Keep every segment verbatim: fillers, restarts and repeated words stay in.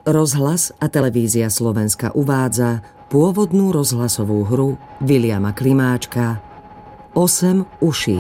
Rozhlas a televízia Slovenska uvádza pôvodnú rozhlasovú hru Viliama Klimáčka Osem uší.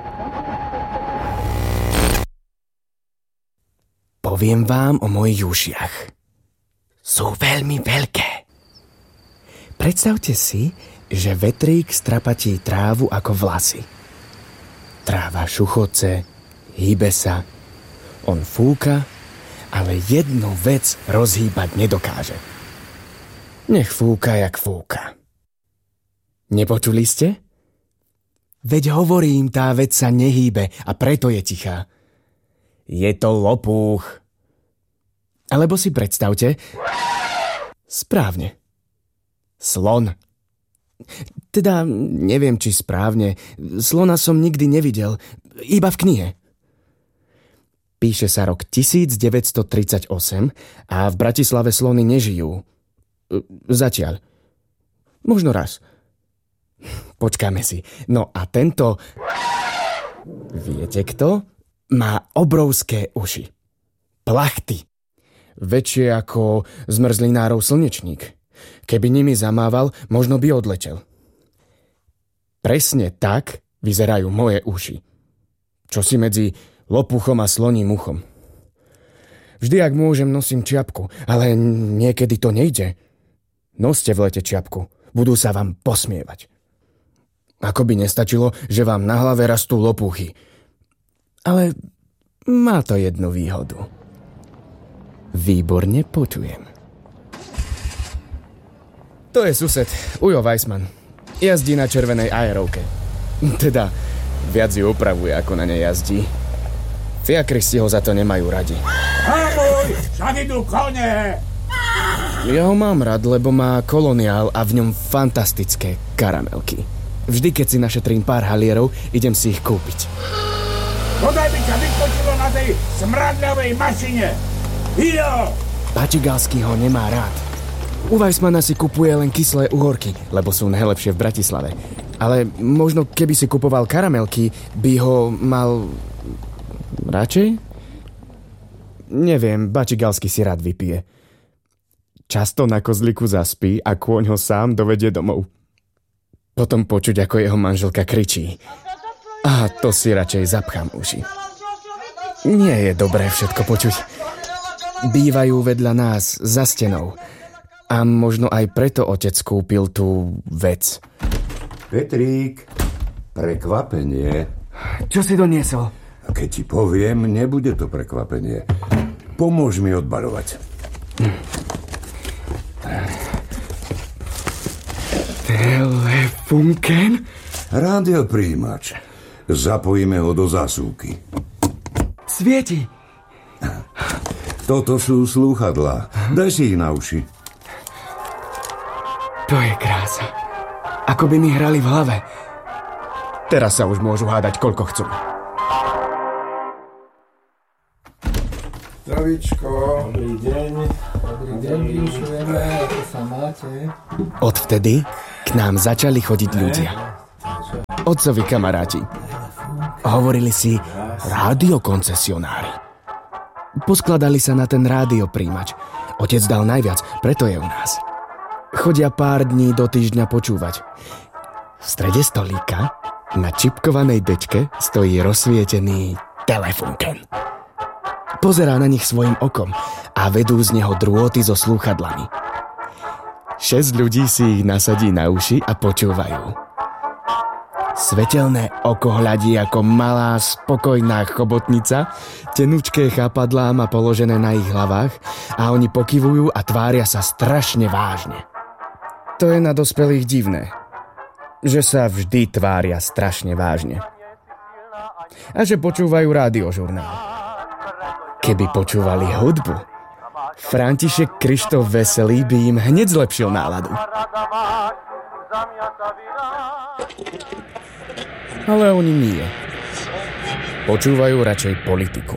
Poviem vám o mojich ušiach. Sú veľmi veľké. Predstavte si, že vetrík strapatí trávu ako vlasy. Tráva šuchoce, hýbe sa. On fúka, ale jednu vec rozhýbať nedokáže. Nech fúka, jak fúka. Nepočuli ste? Veď hovorím, tá vec sa nehýbe a preto je tichá. Je to lopúch. Alebo si predstavte... Správne. Slon. Teda neviem, či správne. Slona som nikdy nevidel. Iba v knihe. Píše sa rok devätnásťtridsaťosem a v Bratislave slony nežijú. Zatiaľ. Možno raz. Počkáme si. No a tento... Viete kto? Má obrovské uši. Plachty. Väčšie ako zmrzlinárov slnečník. Keby nimi zamával, možno by odletel. Presne tak vyzerajú moje uši. Čosi medzi lopuchom a sloním uchom. Vždy, ak môžem, nosím čiapku, ale niekedy to nejde. Noste v lete čiapku. Budú sa vám posmievať. Ako by nestačilo, že vám na hlave rastú lopuchy. Ale má to jednu výhodu. Výborne počujem. To je sused, Ujo Weissman. Jazdí na červenej aerovke. Teda, viac ju upravuje, ako na nej jazdí. Fiakristi ho za to nemajú radi. Hamuj, však idú kone! Ja ho mám rád, lebo má koloniál a v ňom fantastické karamelky. Vždy, keď si našetrím pár halierov, idem si ich kúpiť. Podaj by ťa vyskočilo na tej smradľavej mašine! Ido! Pačigalský ho nemá rád. U Weissmana si kupuje len kyslé uhorky, lebo sú najlepšie v Bratislave. Ale možno keby si kupoval karamelky, by ho mal... radšej? Neviem, Bačigalský si rád vypije. Často na kozliku zaspí a kôň ho sám dovedie domov. Potom počuť, ako jeho manželka kričí. A to si radšej zapchám uši. Nie je dobré všetko počuť. Bývajú vedľa nás, za stenou. A možno aj preto otec kúpil tú vec. Petrík, prekvapenie. Čo si doniesol? A keď ti poviem, nebude to prekvapenie. Pomôž mi odbarovať. Telefunken? Rádiopríjimač. Zapojíme ho do zásuvky. Svieti. Toto sú slúchadlá. Daj si ich na uši. To je krása. Ako by mi hrali v hlave. Teraz sa už môžu hádať, koľko chcú. Zdravíčko. Dobrý deň. Dobrý deň, vyušujeme, ako sa máte. Odvtedy k nám začali chodiť ľudia. Otcovi kamaráti. Hovorili si rádiokoncesionári. Poskladali sa na ten rádiopríjimač. Otec dal najviac, preto je u nás. Chodia pár dní do týždňa počúvať. V strede stolíka na čipkovanej dečke stojí rozsvietený telefunken. Pozerá na nich svojim okom a vedú z neho drôty so slúchadlami. Šesť ľudí si ich nasadí na uši a počúvajú. Svetelné oko hľadí ako malá, spokojná chobotnica, tenučké chápadlá má položené na ich hlavách a oni pokyvujú a tvária sa strašne vážne. To je na dospelých divné, že sa vždy tvária strašne vážne. A že počúvajú rádiožurnál. Keby počúvali hudbu, František Krištof Veselý by im hneď zlepšil náladu. Ale oni nie. Počúvajú radšej politiku.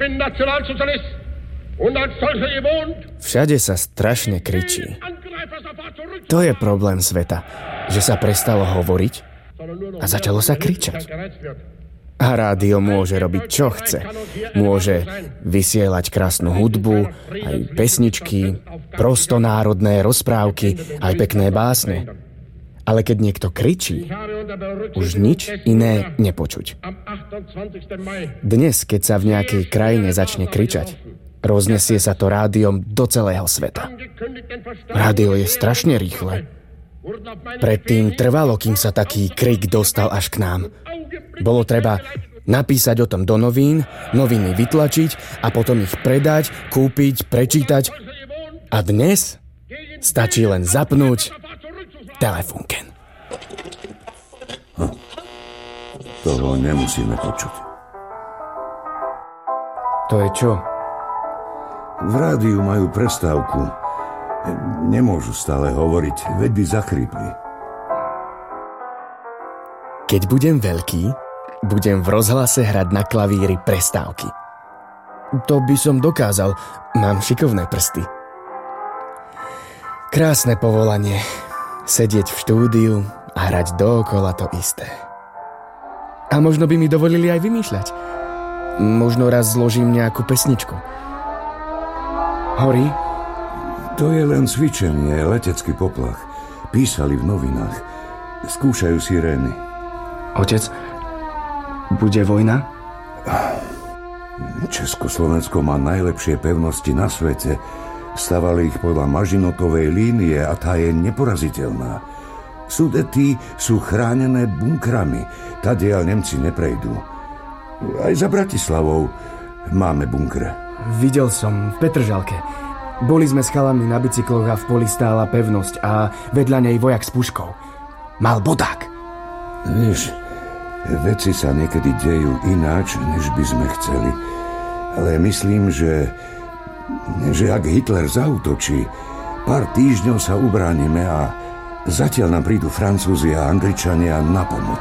Všade sa strašne kričí. To je problém sveta, že sa prestalo hovoriť a začalo sa kričať. A rádio môže robiť, čo chce. Môže vysielať krásnu hudbu, aj pesničky, prostonárodné rozprávky, aj pekné básne. Ale keď niekto kričí, už nič iné nepočuť. Dnes, keď sa v nejakej krajine začne kričať, roznesie sa to rádiom do celého sveta. Rádio je strašne rýchle. Predtým trvalo, kým sa taký krik dostal až k nám. Bolo treba napísať o tom do novín, noviny vytlačiť a potom ich predať, kúpiť, prečítať. A dnes stačí len zapnúť telefónken. Hm. Toho nemusíme počuť. To je čo? V rádiu majú prestávku. Nemôžu stále hovoriť, veď by zachrípli. Keď budem veľký, budem v rozhlase hrať na klavíri prestávky. To by som dokázal, mám šikovné prsty. Krásne povolanie. Sedieť v štúdiu a hrať dookola to isté. A možno by mi dovolili aj vymýšľať. Možno raz zložím nejakú pesničku. Horí? To je len cvičenie, letecký poplach. Písali v novinách. Skúšajú sirény. Otec, bude vojna? Československo má najlepšie pevnosti na svete. Stavali ich podľa Mažinotovej línie a tá je neporaziteľná. Sudety sú chránené bunkrami. Tadiaľ Nemci neprejdú. Aj za Bratislavou máme bunkre. Videl som v Petržalke. Boli sme s chalami na bicykloch a v poli stála pevnosť a vedľa nej vojak s puškou. Mal bodák. Vieš, veci sa niekedy dejú ináč, než by sme chceli. Ale myslím, že, že ak Hitler zaútočí, pár týždňov sa ubránime a zatiaľ nám prídu Francúzi a Angličania na pomoc.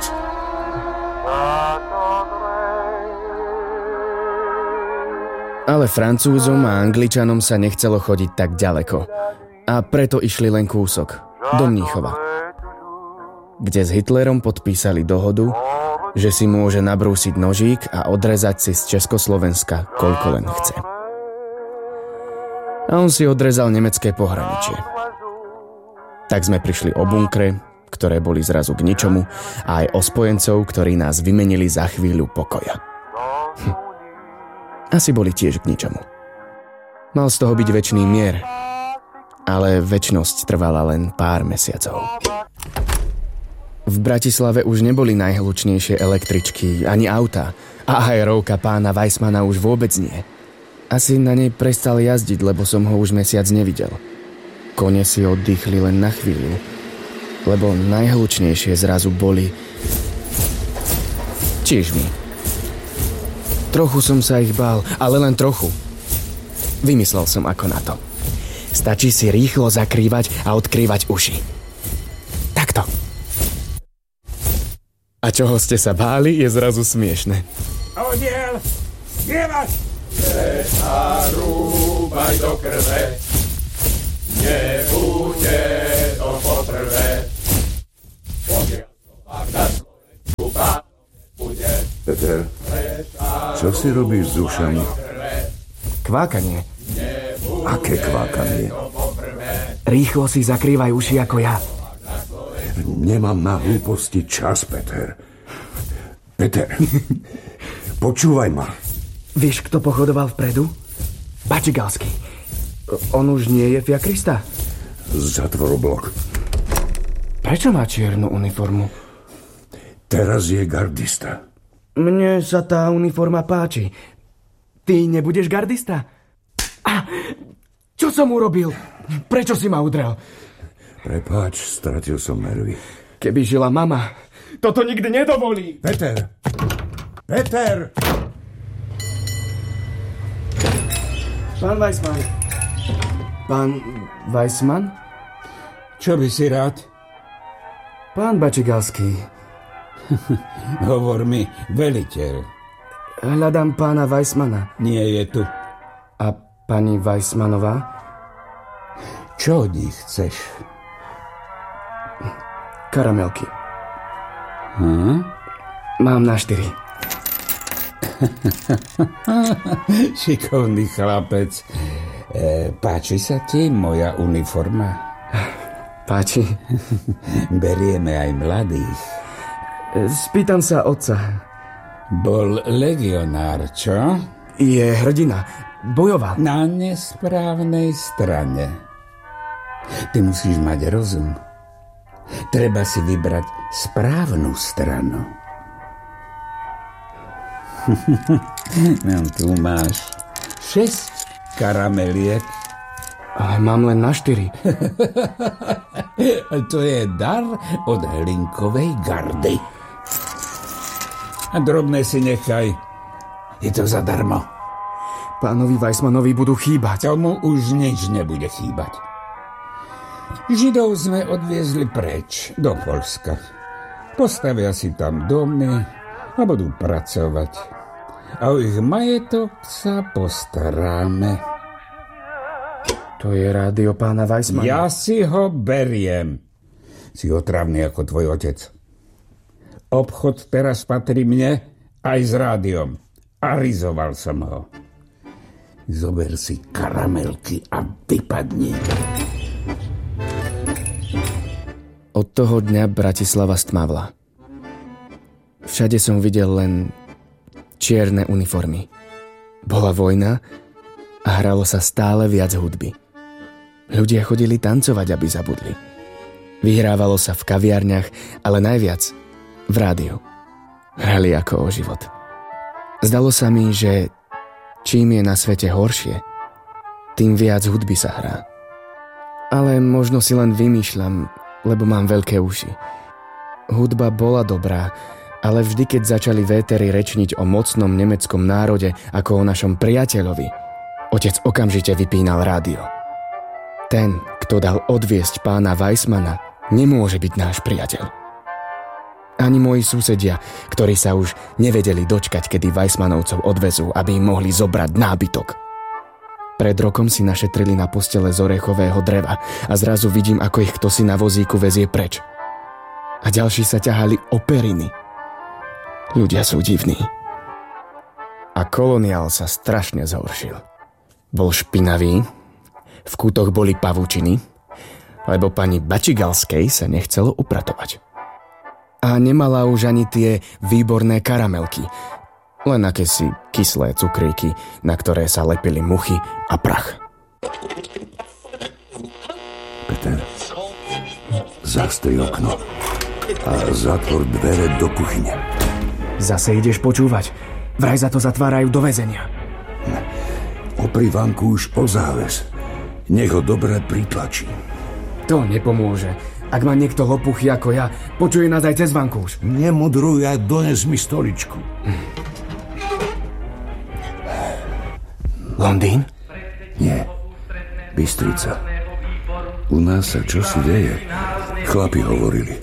Ale Francúzom a Angličanom sa nechcelo chodiť tak ďaleko. A preto išli len kúsok, do Mníchova, kde s Hitlerom podpísali dohodu, že si môže nabrúsiť nožík a odrezať si z Československa, koľko len chce. A on si odrezal nemecké pohraničie. Tak sme prišli o bunkre, ktoré boli zrazu k ničomu, a aj o spojencov, ktorí nás vymenili za chvíľu pokoja. Hm. Asi boli tiež k ničomu. Mal z toho byť večný mier, ale večnosť trvala len pár mesiacov. V Bratislave už neboli najhlučnejšie električky ani auta a aerovka pána Weissmana už vôbec nie. Asi na nej prestal jazdiť, lebo som ho už mesiac nevidel. Kone si oddychli len na chvíľu, lebo najhlučnejšie zrazu boli čižmy. Trochu som sa ich bál, ale len trochu. Vymyslel som ako na to. Stačí si rýchlo zakrývať a odkrývať uši. Takto. A čoho ste sa báli, je zrazu smiešne. Odiel! Spievať! Veď a rúbaj do krve, nebude to potrvé. Pokiaľ to pak na Slovensku pánom nebude. Peter, čo si robíš s ušami? Kvákanie. Aké kvákanie? Rýchlo si zakrývaj uši ako ja. Nemám na hlúposti čas, Peter. Peter, počúvaj ma. Vieš, kto pochodoval vpredu? Bačigalský. On už nie je fiakrista? Zatvor blok. Prečo má čiernu uniformu? Teraz je gardista. Mne sa tá uniforma páči. Ty nebudeš gardista? A, čo som urobil? Prečo si ma udrel? Prepáč, stratil som nervy. Keby žila mama, toto nikdy nedovolí. Peter! Peter! Pán Weissman. Pán Weissman? Čo by si rád? Pán Bačigalský. Hovor mi, veliteľ. Hľadám pána Weissmana. Nie je tu. A pani Weissmanová? Čo od nich chceš? Karamelky. Hm? Mám na štyri. Šikovný chlapec. E, páči sa ti moja uniforma? Páči. Berieme aj mladých. Spýtam sa otca. Bol legionár, čo? Je hrdina. Bojoval. Na nesprávnej strane. Ty musíš mať rozum. Treba si vybrať správnu stranu. No, tu máš šesť karameliek. Ale mám len na štyri. To je dar od Hlinkovej gardy. A drobné si nechaj. Je to zadarmo. Pánovi Weissmanovi budú chýbať. Tomu už nič nebude chýbať. Židov sme odviezli preč do Poľska. Postavia si tam domy a budú pracovať. A o ich majetok sa postaráme. To je rádio pána Weissmana. Ja si ho beriem. Si otravný ako tvoj otec. Obchod teraz patrí mne aj s rádiom. Arizoval som ho. Zober si karamelky a vypadni. Od toho dňa Bratislava stmavla. Všade som videl len čierne uniformy. Bola vojna a hralo sa stále viac hudby. Ľudia chodili tancovať, aby zabudli. Vyhrávalo sa v kaviarniach, ale najviac v rádiu. Hrali ako o život. Zdalo sa mi, že čím je na svete horšie, tým viac hudby sa hrá. Ale možno si len vymýšľam, lebo mám veľké uši. Hudba bola dobrá, ale vždy, keď začali vétery rečniť o mocnom nemeckom národe ako o našom priateľovi, otec okamžite vypínal rádio. Ten, kto dal odviesť pána Weissmana, nemôže byť náš priateľ. Ani moji susedia, ktorí sa už nevedeli dočkať, kedy Weissmanovcov odvezú, aby im mohli zobrať nábytok. Pred rokom si našetrili na postele z orechového dreva a zrazu vidím, ako ich kto si na vozíku vezie preč. A ďalší sa ťahali o periny. Ľudia sú divní. A koloniál sa strašne zhoršil. Bol špinavý, v kútoch boli pavučiny, lebo pani Bačigalskej sa nechcelo upratovať. A nemala už ani tie výborné karamelky, len akési kyslé cukríky, na ktoré sa lepili muchy a prach. Peter, zastri okno a zatvor dvere do kuchyne. Zase ideš počúvať. Vraj za to zatvárajú do väzenia. Opri vankúš o záves. Nech ho dobre pritlačí. To nepomôže. Ak má niekto lopuchy ako ja, počuje nás aj cez vankúš. Nemodruj a dones mi stoličku. Londýn? Nie. Bystrica. U nás sa čosi deje. Chlapi hovorili.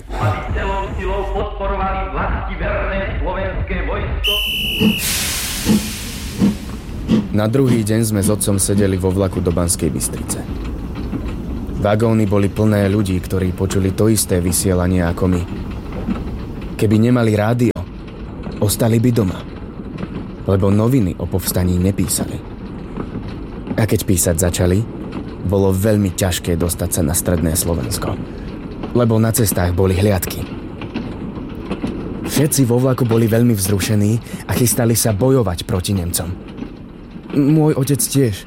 Na druhý deň sme s otcom sedeli vo vlaku do Banskej Bystrice. Vagóny boli plné ľudí, ktorí počuli to isté vysielanie ako my. Keby nemali rádio, ostali by doma, lebo noviny o povstaní nepísali. A keď písať začali, bolo veľmi ťažké dostať sa na stredné Slovensko, lebo na cestách boli hliadky. Všetci vo vlaku boli veľmi vzrušení a chystali sa bojovať proti Nemcom. Môj otec tiež.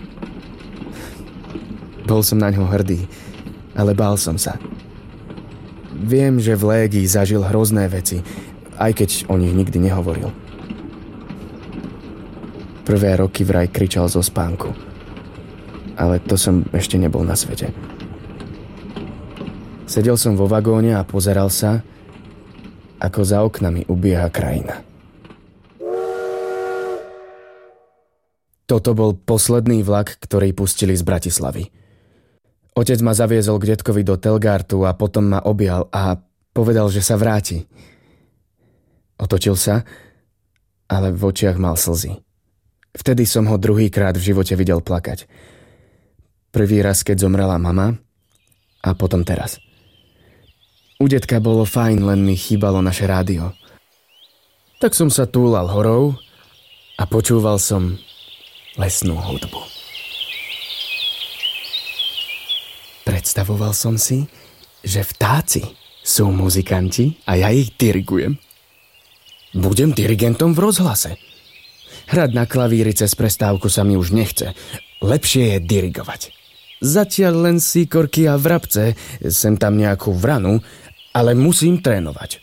Bol som na ňo hrdý, ale bál som sa. Viem, že v légii zažil hrozné veci, aj keď o nich nikdy nehovoril. Prvé roky vraj kričal zo spánku, ale to som ešte nebol na svete. Sedel som vo vagóne a pozeral sa, ako za oknami ubieha krajina. Toto bol posledný vlak, ktorý pustili z Bratislavy. Otec ma zaviezol k detkovi do Telgartu a potom ma objal a povedal, že sa vráti. Otočil sa, ale v očiach mal slzy. Vtedy som ho druhýkrát v živote videl plakať. Prvý raz, keď zomrela mama, a potom teraz. U detka bolo fajn, len mi chýbalo naše rádio. Tak som sa túlal horou a počúval som lesnú hudbu. Predstavoval som si, že vtáci sú muzikanti a ja ich dirigujem. Budem dirigentom v rozhlase. Hrať na klavíri cez prestávku sa mi už nechce. Lepšie je dirigovať. Zatiaľ len síkorky a vrabce, sem tam nejakú vranu, ale musím trénovať.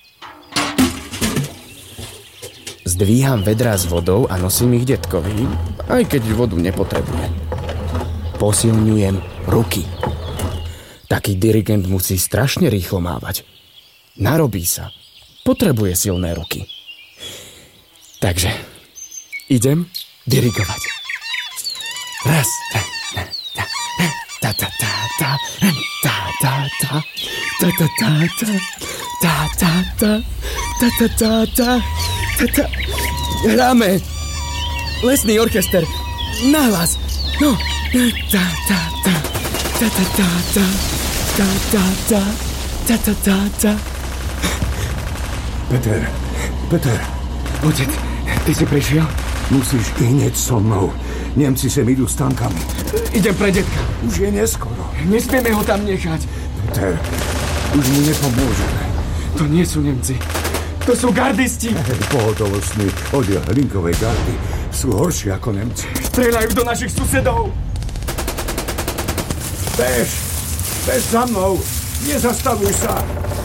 Zdvíham vedrá s vodou a nosím ich detkovi, aj keď vodu nepotrebuje. Posilňujem ruky. Taký dirigent musí strašne rýchlo mávať. Narobí sa. Potrebuje silné ruky. Takže idem dirigovať. Raz. Ta ta ta ta ta ta ta ta ta ta ta ta ta ta ta ta ta ta ta. Hráme. Lesný orchester. Nahlas. No. Ta ta ta ta ta ta ta ta ta ta ta ta ta ta. Peter, Peter. Otec, ty si prišiel? Musíš hneď so mnou. Nemci sem idú s tankami. Idem pre detka. Už je neskoro. Nesmieme ho tam nechať. Peter, už mu nepomôžeme. To nie sú Nemci. To sú gardisti. Pohotovostný oddiel Hlinkovej gardy sú horší ako Nemci. Strieľajú do našich susedov. Bež, bež za mnou. Nezastavuj sa.